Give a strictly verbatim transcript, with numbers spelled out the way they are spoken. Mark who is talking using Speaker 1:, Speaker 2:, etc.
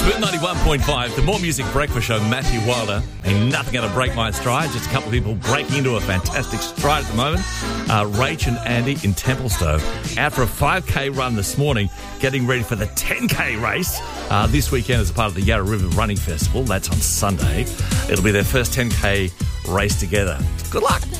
Speaker 1: Smooth ninety-one point five, the More Music Breakfast Show, Matthew Wilder. Ain't nothing going to break my stride. Just a couple of people breaking into a fantastic stride at the moment. Uh, Rach and Andy in Templestowe out for a five K run this morning, getting ready for the ten K race uh, this weekend as a part of the Yarra River Running Festival. That's on Sunday. It'll be their first ten K race together. Good luck.